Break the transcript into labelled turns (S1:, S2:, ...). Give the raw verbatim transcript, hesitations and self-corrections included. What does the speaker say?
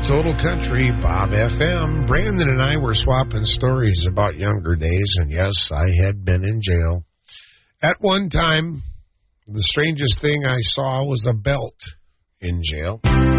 S1: Total Country, Bob F M. Brandon and I were swapping stories about younger days, and yes, I had been in jail. At one time, the strangest thing I saw was a belt in jail.